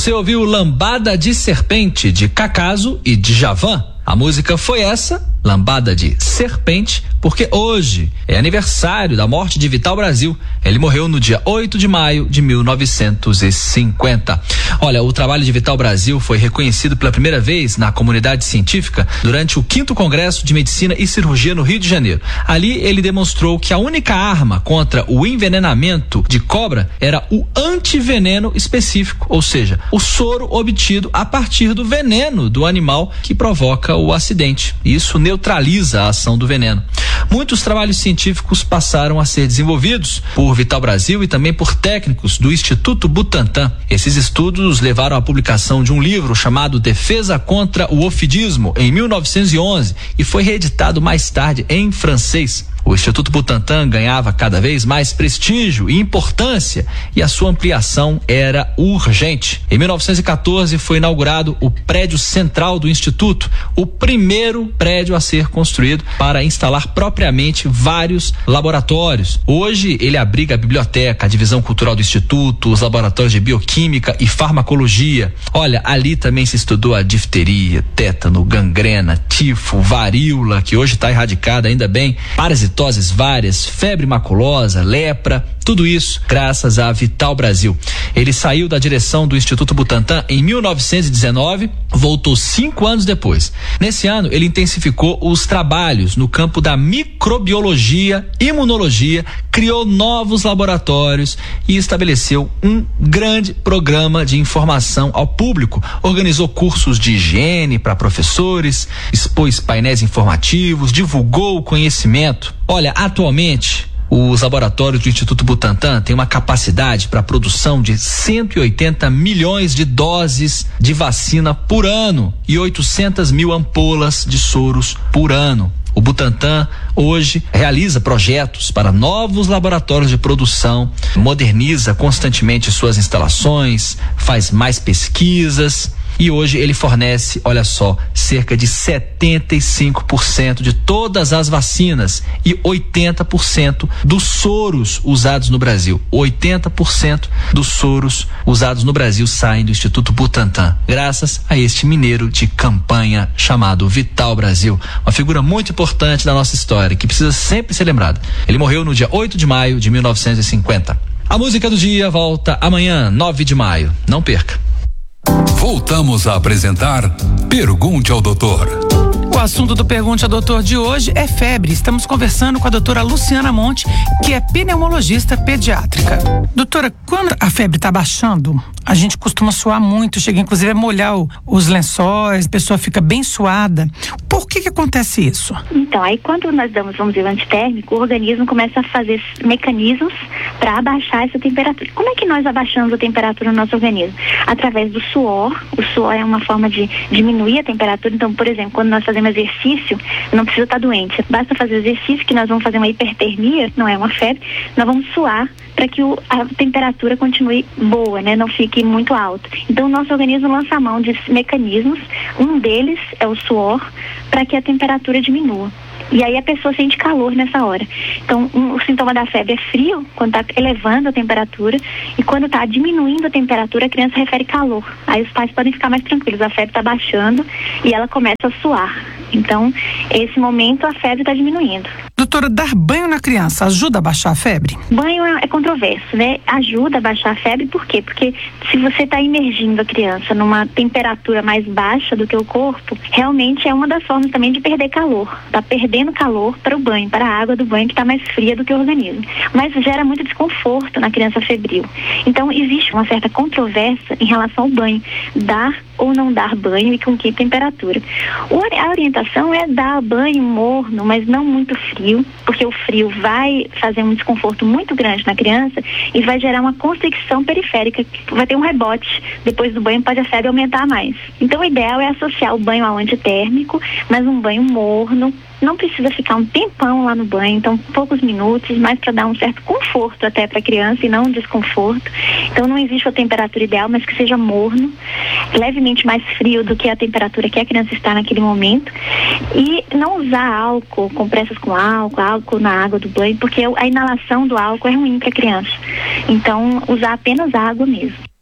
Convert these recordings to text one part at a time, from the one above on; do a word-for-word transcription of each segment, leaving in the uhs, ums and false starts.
Você ouviu Lambada de Serpente, de Cacaso e Djavan. A música foi essa, Lambada de Serpente, porque hoje é aniversário da morte de Vital Brasil. Ele morreu no dia oito de maio de mil novecentos e cinquenta. Olha, o trabalho de Vital Brasil foi reconhecido pela primeira vez na comunidade científica durante o quinto Congresso de Medicina e Cirurgia no Rio de Janeiro. Ali ele demonstrou que a única arma contra o envenenamento de cobra era o antiveneno específico, ou seja, o soro obtido a partir do veneno do animal que provoca o acidente. Isso neutraliza a ação do veneno. Muitos trabalhos científicos passaram a ser desenvolvidos por Vital Brasil e também por técnicos do Instituto Butantan. Esses estudos levaram à publicação de um livro chamado Defesa contra o Ofidismo em mil novecentos e onze e foi reeditado mais tarde em francês. O Instituto Butantan ganhava cada vez mais prestígio e importância e a sua ampliação era urgente. Em mil novecentos e quatorze foi inaugurado o prédio central do Instituto, o primeiro prédio a ser construído para instalar propriamente vários laboratórios. Hoje ele abriga a biblioteca, a divisão cultural do Instituto, os laboratórios de bioquímica e farmacologia. Olha, ali também se estudou a difteria, tétano, gangrena, tifo, varíola, que hoje está erradicada, ainda bem, parasitose várias, febre maculosa, lepra, tudo isso graças a Vital Brasil. Ele saiu da direção do Instituto Butantan em mil novecentos e dezenove, voltou cinco anos depois. Nesse ano, ele intensificou os trabalhos no campo da microbiologia, imunologia, criou novos laboratórios e estabeleceu um grande programa de informação ao público. Organizou cursos de higiene para professores, expôs painéis informativos, divulgou o conhecimento. Olha, atualmente, os laboratórios do Instituto Butantan têm uma capacidade para a produção de cento e oitenta milhões de doses de vacina por ano e oitocentas mil ampolas de soros por ano. O Butantan hoje realiza projetos para novos laboratórios de produção, moderniza constantemente suas instalações, faz mais pesquisas. E hoje ele fornece, olha só, cerca de setenta e cinco por cento de todas as vacinas e oitenta por cento dos soros usados no Brasil. oitenta por cento dos soros usados no Brasil saem do Instituto Butantan, graças a este mineiro de campanha chamado Vital Brasil. Uma figura muito importante da nossa história, que precisa sempre ser lembrada. Ele morreu no dia oito de maio de mil novecentos e cinquenta. A música do dia volta amanhã, nove de maio. Não perca. Voltamos a apresentar Pergunte ao Doutor. O assunto do Pergunte ao Doutor de hoje é febre. Estamos conversando com a doutora Luciana Monte, que é pneumologista pediátrica. Doutora, quando a febre está baixando, a gente costuma suar muito, chega inclusive a molhar o, os lençóis, a pessoa fica bem suada. Por que que acontece isso? Então, aí quando nós damos, vamos dizer, o antitérmico, o organismo começa a fazer mecanismos para abaixar essa temperatura. Como é que nós abaixamos a temperatura no nosso organismo? Através do suor. O suor é uma forma de diminuir a temperatura. Então, por exemplo, quando nós fazemos exercício, não precisa estar doente. Basta fazer exercício, que nós vamos fazer uma hipertermia, não é uma febre, nós vamos suar para que o, a temperatura continue boa, né? Não fique muito alta. Então, o nosso organismo lança a mão de mecanismos, um deles é o suor, para que a temperatura diminua. E aí a pessoa sente calor nessa hora. Então, um, o sintoma da febre é frio, quando está elevando a temperatura, e quando está diminuindo a temperatura, a criança refere calor. Aí os pais podem ficar mais tranquilos, a febre está baixando e ela começa a suar. Então, esse momento a febre está diminuindo. Doutora, dar banho na criança ajuda a baixar a febre? Banho é, é controverso, né? Ajuda a baixar a febre, por quê? Porque se você está imergindo a criança numa temperatura mais baixa do que o corpo, realmente é uma das formas também de perder calor. Está perdendo calor para o banho, para a água do banho que está mais fria do que o organismo. Mas gera muito desconforto na criança febril. Então, existe uma certa controvérsia em relação ao banho. Dar ou não dar banho e com que temperatura. O, a orientação é dar banho morno, mas não muito frio, porque o frio vai fazer um desconforto muito grande na criança e vai gerar uma constricção periférica, vai ter um rebote. Depois do banho pode a febre aumentar mais. Então o ideal é associar o banho ao antitérmico, mas um banho morno. Não precisa ficar um tempão lá no banho, então poucos minutos, mas para dar um certo conforto até para a criança e não um desconforto. Então não existe a temperatura ideal, mas que seja morno, levemente mais frio do que a temperatura que a criança está naquele momento. E não usar álcool, compressas com álcool, álcool na água do banho, porque a inalação do álcool é ruim para a criança. Então usar apenas água mesmo.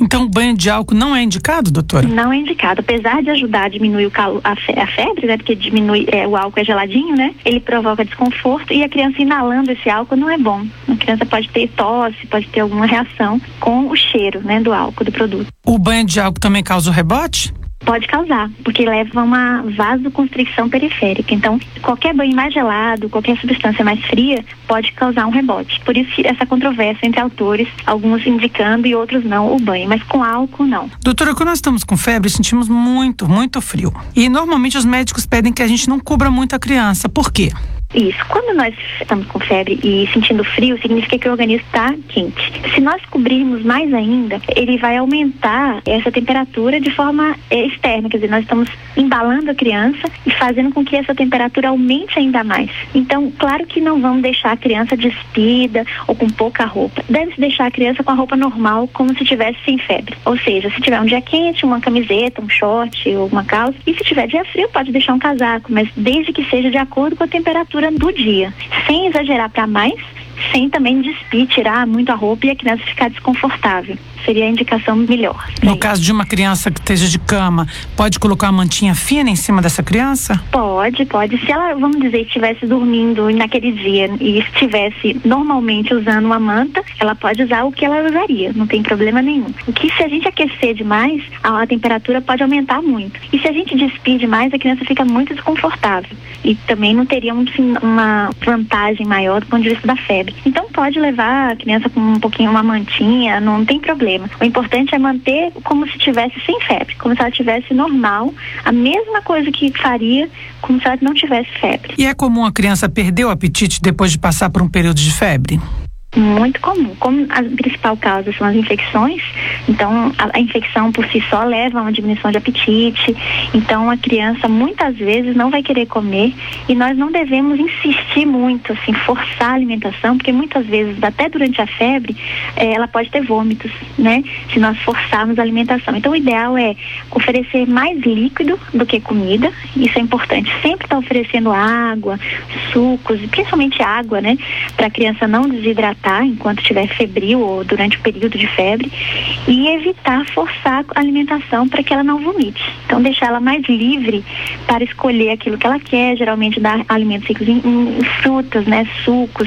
Então o banho de álcool não é indicado, doutora? Não é indicado. Apesar de ajudar a diminuir o calo, a, fe, a febre, né? Porque diminui, é, o álcool é geladinho, né? Ele provoca desconforto e a criança inalando esse álcool não é bom. A criança pode ter tosse, pode ter alguma reação com o cheiro, né? Do álcool, do produto. O banho de álcool também causa o rebote? Pode causar, porque leva a uma vasoconstricção periférica. Então, qualquer banho mais gelado, qualquer substância mais fria, pode causar um rebote. Por isso, essa controvérsia entre autores, alguns indicando e outros não o banho, mas com álcool, não. Doutora, quando nós estamos com febre, sentimos muito, muito frio. E normalmente os médicos pedem que a gente não cubra muito a criança. Por quê? Isso. Quando nós estamos com febre e sentindo frio, significa que o organismo está quente. Se nós cobrirmos mais ainda, ele vai aumentar essa temperatura de forma externa. Quer dizer, nós estamos embalando a criança e fazendo com que essa temperatura aumente ainda mais. Então, claro que não vamos deixar a criança despida ou com pouca roupa. Deve-se deixar a criança com a roupa normal, como se estivesse sem febre. Ou seja, se tiver um dia quente, uma camiseta, um short ou uma calça. E se tiver dia frio, pode deixar um casaco, mas desde que seja de acordo com a temperatura do dia, sem exagerar para mais, sem também despir, tirar muito a roupa e a criança ficar desconfortável. Seria a indicação melhor. No caso de uma criança que esteja de cama, pode colocar uma mantinha fina em cima dessa criança? Pode, pode. Se ela, vamos dizer, estivesse dormindo naquele dia e estivesse normalmente usando uma manta, ela pode usar o que ela usaria, não tem problema nenhum. O que se a gente aquecer demais, a, a temperatura pode aumentar muito. E se a gente despir demais, a criança fica muito desconfortável. E também não teria um, uma vantagem maior do ponto de vista da febre. Então pode levar a criança com um pouquinho, uma mantinha, não tem problema. O importante é manter como se estivesse sem febre, como se ela estivesse normal, a mesma coisa que faria como se ela não tivesse febre. E é comum a criança perder o apetite depois de passar por um período de febre? Muito comum. Como a principal causa são as infecções, então a, a infecção por si só leva a uma diminuição de apetite, então a criança muitas vezes não vai querer comer e nós não devemos insistir muito, assim, forçar a alimentação, porque muitas vezes, até durante a febre, eh, ela pode ter vômitos, né? Se nós forçarmos a alimentação. Então o ideal é oferecer mais líquido do que comida, isso é importante. Sempre estar oferecendo água, sucos, principalmente água, né? Para a criança não desidratar enquanto estiver febril ou durante o período de febre e evitar forçar a alimentação para que ela não vomite. Então deixar ela mais livre para escolher aquilo que ela quer, geralmente dar alimentos ricos em, em frutas, né, sucos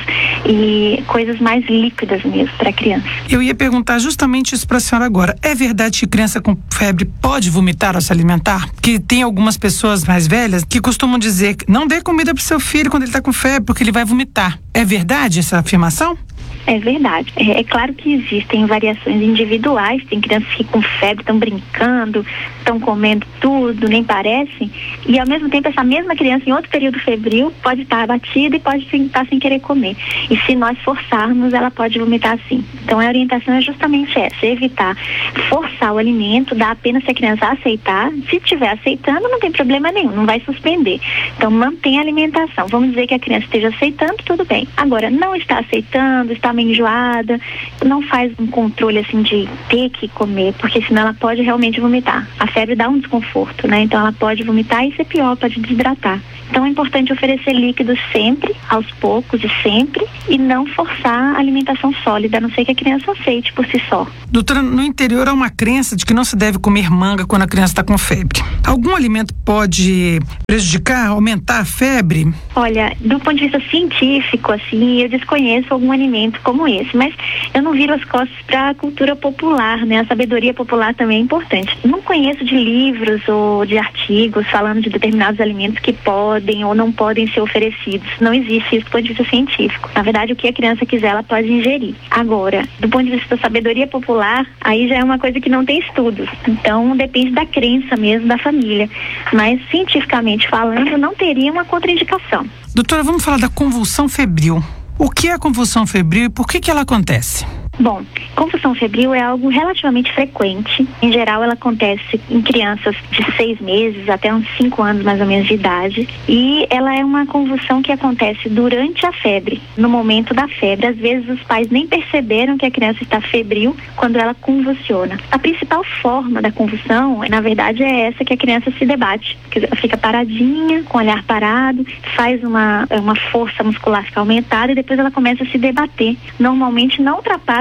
e coisas mais líquidas mesmo para a criança. Eu ia perguntar justamente isso para a senhora agora. É verdade que criança com febre pode vomitar ao se alimentar? Que tem algumas pessoas mais velhas que costumam dizer que não dê comida para o seu filho quando ele está com febre porque ele vai vomitar. É verdade essa afirmação? É verdade. É, é claro que existem variações individuais, tem crianças que com febre estão brincando, estão comendo tudo, nem parecem, e ao mesmo tempo essa mesma criança em outro período febril pode estar abatida e pode estar sem querer comer. E se nós forçarmos, ela pode vomitar sim. Então a orientação é justamente essa, evitar forçar o alimento, dar apenas se a criança aceitar. Se estiver aceitando, não tem problema nenhum, não vai suspender. Então mantém a alimentação. Vamos dizer que a criança esteja aceitando, tudo bem. Agora, não está aceitando, está meio enjoada, não faz um controle assim de ter que comer, porque senão ela pode realmente vomitar. A febre dá um desconforto, né? Então ela pode vomitar e ser pior, pode desidratar. Então é importante oferecer líquidos sempre, aos poucos e sempre, e não forçar a alimentação sólida, a não ser que a criança aceite por si só. Doutora, no interior há uma crença de que não se deve comer manga quando a criança está com febre. Algum alimento pode prejudicar, aumentar a febre? Olha, do ponto de vista científico, assim, eu desconheço algum alimento como esse, mas eu não viro as costas para a cultura popular, né? A sabedoria popular também é importante. Não conheço de livros ou de artigos falando de determinados alimentos que podem ou não podem ser oferecidos. Não existe isso do ponto de vista científico. Na verdade, o que a criança quiser, ela pode ingerir. Agora, do ponto de vista da sabedoria popular, aí já é uma coisa que não tem estudos. Então, depende da crença mesmo da família. Mas, cientificamente falando, não teria uma contraindicação. Doutora, vamos falar da convulsão febril. O que é a convulsão febril e por que que ela acontece? Bom, convulsão febril é algo relativamente frequente. Em geral, ela acontece em crianças de seis meses até uns cinco anos mais ou menos de idade. E ela é uma convulsão que acontece durante a febre, no momento da febre. Às vezes os pais nem perceberam que a criança está febril quando ela convulsiona. A principal forma da convulsão, na verdade, é essa que a criança se debate. Ela fica paradinha, com o olhar parado, faz uma, uma força muscular ficar aumentada e depois ela começa a se debater. Normalmente não ultrapassa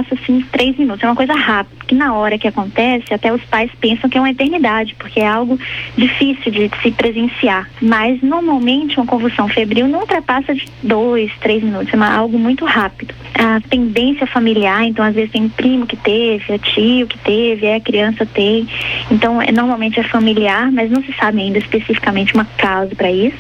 passa assim três minutos, é uma coisa rápida, que na hora que acontece, até os pais pensam que é uma eternidade, porque é algo difícil de se presenciar. Mas normalmente uma convulsão febril não ultrapassa de dois, três minutos, é uma, algo muito rápido. A tendência familiar, então às vezes tem um primo que teve, é tio que teve, é a criança tem, então é, normalmente é familiar, mas não se sabe ainda especificamente uma causa para isso.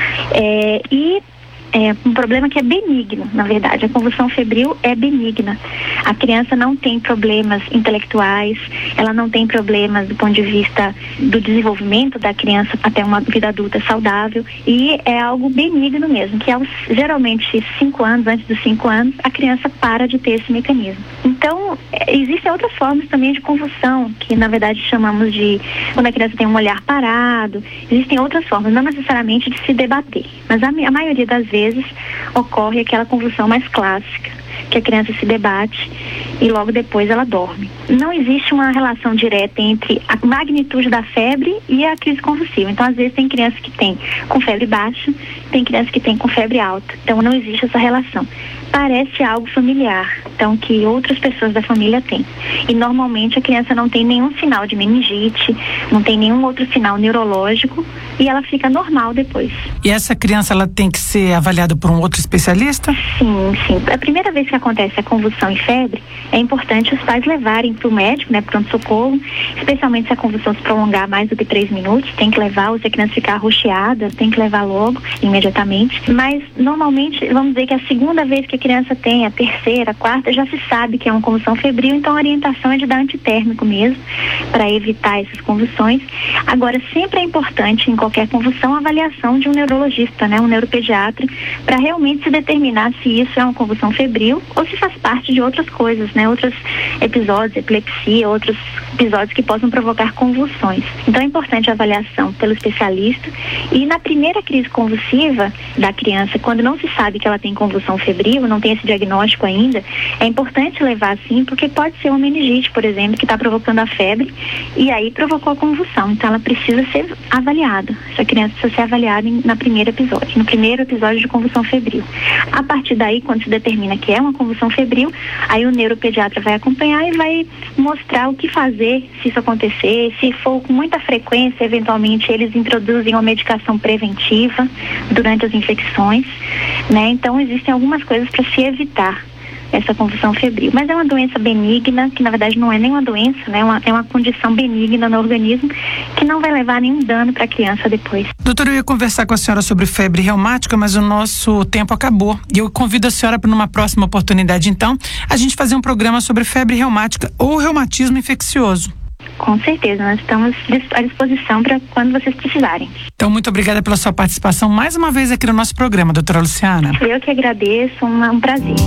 É, e É um problema que é benigno, na verdade. A convulsão febril é benigna. A criança não tem problemas intelectuais, ela não tem problemas do ponto de vista do desenvolvimento da criança até uma vida adulta saudável, e é algo benigno mesmo, que aos, geralmente cinco anos, antes dos cinco anos, a criança para de ter esse mecanismo. Então, existem outras formas também de convulsão, que na verdade chamamos de quando a criança tem um olhar parado. Existem outras formas, não necessariamente de se debater, mas a, a maioria das vezes ocorre aquela convulsão mais clássica, que a criança se debate e logo depois ela dorme. Não existe uma relação direta entre a magnitude da febre e a crise convulsiva. Então, às vezes, tem crianças que têm com febre baixa, tem crianças que têm com febre alta. Então, não existe essa relação. Parece algo familiar, então, que outras pessoas da família têm. E, normalmente, a criança não tem nenhum sinal de meningite, não tem nenhum outro sinal neurológico, e ela fica normal depois. E essa criança, ela tem que ser avaliada por um outro especialista? Sim, sim. A primeira vez que acontece a convulsão e febre, é importante os pais levarem para o médico, né, pronto-socorro, especialmente se a convulsão se prolongar mais do que três minutos, tem que levar, ou se a criança ficar arroxeada, tem que levar logo, imediatamente. Mas, normalmente, vamos dizer que a segunda vez que a criança tem, a terceira, a quarta, já se sabe que é uma convulsão febril, então a orientação é de dar antitérmico mesmo, para evitar essas convulsões. Agora, sempre é importante, em qualquer convulsão, a avaliação de um neurologista, né, um neuropediatra, para realmente se determinar se isso é uma convulsão febril ou se faz parte de outras coisas, né, outros episódios, epilepsia, outros episódios que possam provocar convulsões. Então é importante a avaliação pelo especialista, e na primeira crise convulsiva da criança, quando não se sabe que ela tem convulsão febril, não tem esse diagnóstico ainda, é importante levar assim, porque pode ser uma meningite, por exemplo, que está provocando a febre e aí provocou a convulsão. Então ela precisa ser avaliada. Essa criança precisa ser avaliada em, na primeira episódio, no primeiro episódio de convulsão febril. A partir daí, quando se determina que é uma convulsão febril, aí o neuropediatra vai acompanhar e vai mostrar o que fazer se isso acontecer. Se for com muita frequência, eventualmente eles introduzem uma medicação preventiva durante as infecções, né? Então existem algumas coisas para se evitar essa convulsão febril. Mas é uma doença benigna, que na verdade não é nem uma doença, né? É uma, é uma condição benigna no organismo que não vai levar nenhum dano para a criança depois. Doutora, eu ia conversar com a senhora sobre febre reumática, mas o nosso tempo acabou. E eu convido a senhora para numa próxima oportunidade, então, a gente fazer um programa sobre febre reumática ou reumatismo infeccioso. Com certeza, nós estamos à disposição para quando vocês precisarem. Então, muito obrigada pela sua participação mais uma vez aqui no nosso programa, doutora Luciana. Eu que agradeço, um, um prazer.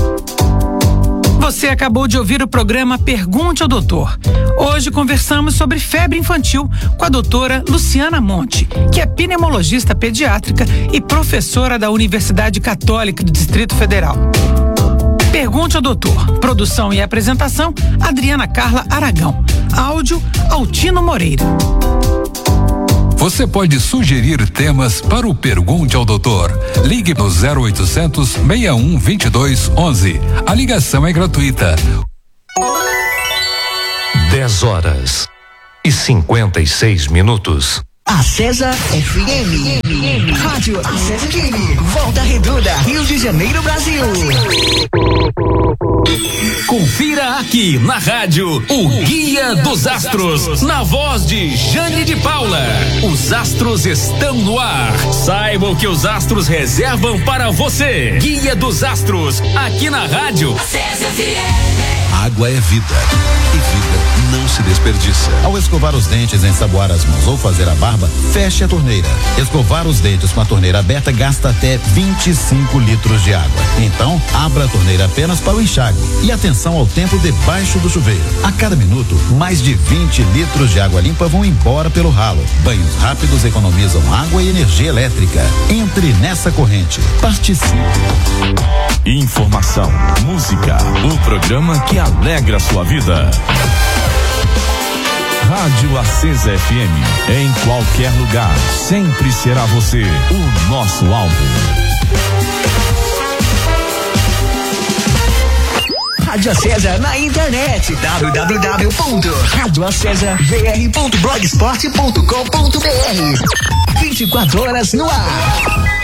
Você acabou de ouvir o programa Pergunte ao Doutor. Hoje conversamos sobre febre infantil com a doutora Luciana Monte, que é pneumologista pediátrica e professora da Universidade Católica do Distrito Federal. Pergunte ao Doutor. Produção e apresentação, Adriana Carla Aragão. Áudio, Altino Moreira. Você pode sugerir temas para o Pergunte ao Doutor. Ligue no zero oitocentos, seis um, dois dois, onze. A ligação é gratuita. dez horas e cinquenta e seis minutos. Acesa F M. Rádio Acesa F M. Volta Redonda, Rio de Janeiro, Brasil. Confira aqui na rádio o Guia dos Astros, na voz de Jane de Paula. Os astros estão no ar. Saiba o que os astros reservam para você. Guia dos Astros, aqui na rádio Acesa F M. Água é vida e vida não se desperdiça. Ao escovar os dentes, ensaboar as mãos ou fazer a barba, feche a torneira. Escovar os dentes com a torneira aberta gasta até vinte e cinco litros de água. Então, abra a torneira apenas para o enxágue. E atenção ao tempo debaixo do chuveiro. A cada minuto, mais de vinte litros de água limpa vão embora pelo ralo. Banhos rápidos economizam água e energia elétrica. Entre nessa corrente. Participe. Informação, música, o programa que alegra a sua vida. Rádio Acesa F M, em qualquer lugar, sempre será você o nosso alvo. Rádio Acesa na internet. w w w ponto rádio acesa b r ponto blogspot ponto com ponto b r. vinte e quatro horas no ar.